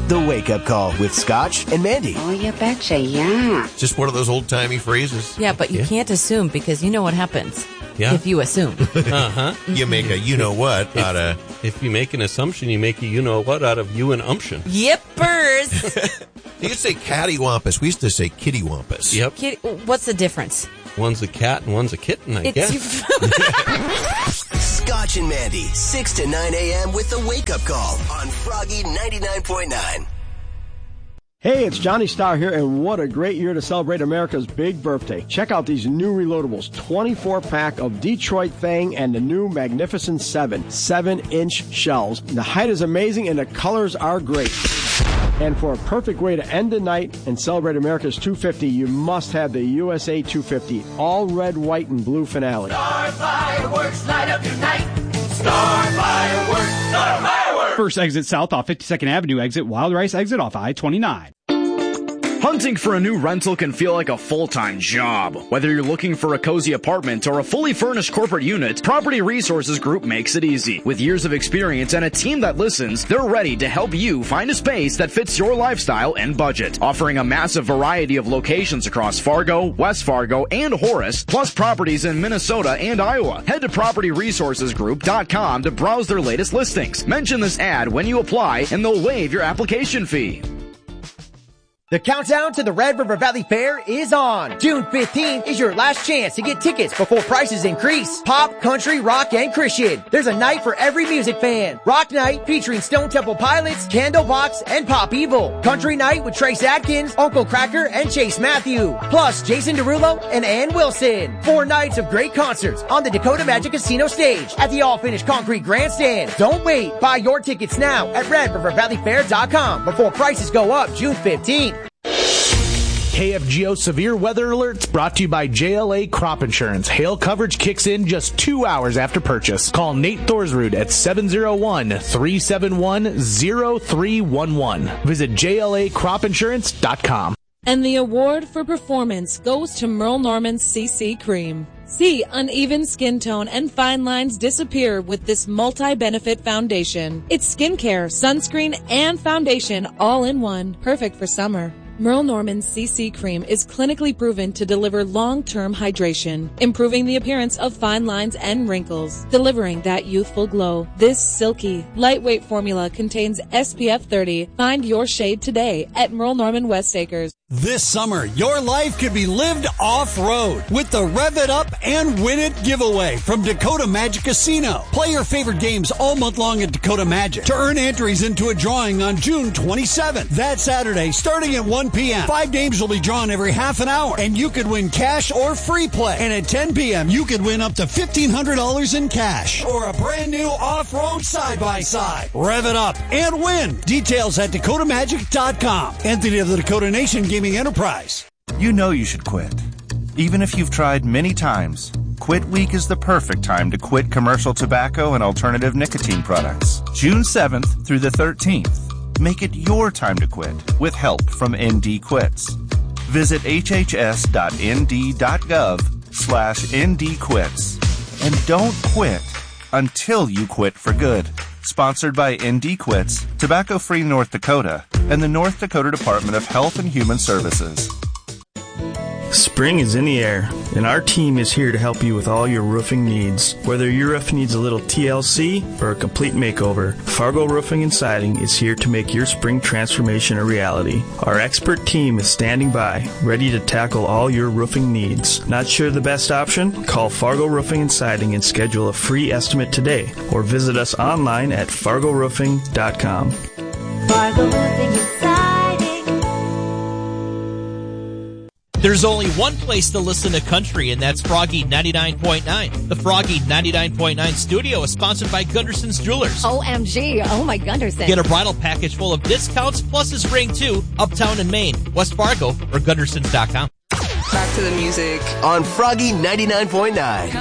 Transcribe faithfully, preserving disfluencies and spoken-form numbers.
The Wake Up Call with Scotch and Mandy. Oh, you betcha, yeah. Just one of those old-timey phrases. Yeah, but you yeah. can't assume because you know what happens yeah. if you assume. uh-huh. You make a you-know-what out of... If you make an assumption, you make a you-know-what out of you and umption. Yippers! You used to say cattywampus. We used to say kittywampus. Yep. Kitty, what's the difference? One's a cat and one's a kitten, I it's guess. Scotch and Mandy, six to nine a.m. with The Wake Up Call on Froggy ninety-nine point nine. Hey, it's Johnny Starr here, and what a great year to celebrate America's big birthday. Check out these new reloadables, twenty-four pack of Detroit Fang and the new Magnificent seven, seven inch shells. The height is amazing and the colors are great. And for a perfect way to end the night and celebrate America's two fifty, you must have the U S A two fifty, all red, white, and blue finale. Star fireworks, light up your night. Star fireworks, star fireworks. First exit south off fifty-second Avenue exit, Wild Rice exit off I twenty-nine. Hunting for a new rental can feel like a full-time job. Whether you're looking for a cozy apartment or a fully furnished corporate unit, Property Resources Group makes it easy. With years of experience and a team that listens, they're ready to help you find a space that fits your lifestyle and budget. Offering a massive variety of locations across Fargo, West Fargo, and Horace, plus properties in Minnesota and Iowa. Head to property resources group dot com to browse their latest listings. Mention this ad when you apply and they'll waive your application fee. The countdown to the Red River Valley Fair is on. June fifteenth is your last chance to get tickets before prices increase. Pop, country, rock, and Christian. There's a night for every music fan. Rock night featuring Stone Temple Pilots, Candlebox, and Pop Evil. Country night with Trace Adkins, Uncle Cracker, and Chase Matthew. Plus Jason Derulo and Ann Wilson. Four nights of great concerts on the Dakota Magic Casino stage at the all-finished concrete grandstand. Don't wait. Buy your tickets now at red river valley fair dot com before prices go up June fifteenth. K F G O Severe Weather Alerts brought to you by J L A Crop Insurance. Hail coverage kicks in just two hours after purchase. Call Nate Thorsrud at seven oh one, three seven one, oh three one one. Visit J L A crop insurance dot com. And the award for performance goes to Merle Norman's C C Cream. See uneven skin tone and fine lines disappear with this multi-benefit foundation. It's skincare, sunscreen, and foundation all in one. Perfect for summer. Merle Norman's C C Cream is clinically proven to deliver long-term hydration, improving the appearance of fine lines and wrinkles, delivering that youthful glow. This silky, lightweight formula contains S P F thirty. Find your shade today at Merle Norman West Acres. This summer, your life could be lived off-road with the Rev It Up and Win It giveaway from Dakota Magic Casino. Play your favorite games all month long at Dakota Magic to earn entries into a drawing on June twenty-seventh. That Saturday, starting at one p.m. Five games will be drawn every half an hour, and you could win cash or free play. And at ten p.m., you could win up to fifteen hundred dollars in cash or a brand new off-road side-by-side. Rev it up and win. Details at dakota magic dot com. Entity of the Dakota Nation Gaming Enterprise. You know you should quit. Even if you've tried many times, Quit Week is the perfect time to quit commercial tobacco and alternative nicotine products. June seventh through the thirteenth. Make it your time to quit with help from N D Quits. Visit h h s dot n d dot gov slash n d quits. And don't quit until you quit for good. Sponsored by N D Quits, Tobacco Free North Dakota, and the North Dakota Department of Health and Human Services. Spring is in the air, and our team is here to help you with all your roofing needs. Whether your roof needs a little T L C or a complete makeover, Fargo Roofing and Siding is here to make your spring transformation a reality. Our expert team is standing by, ready to tackle all your roofing needs. Not sure the best option? Call Fargo Roofing and Siding and schedule a free estimate today, or visit us online at fargo roofing dot com. Fargo Roofing and Siding. There's only one place to listen to country, and that's Froggy ninety-nine point nine. The Froggy ninety-nine point nine studio is sponsored by Gunderson's Jewelers. O M G. Oh, my Gunderson. Get a bridal package full of discounts plus his ring, too, uptown in Maine, West Fargo, or Gundersons dot com. Back to the music on Froggy ninety-nine point nine.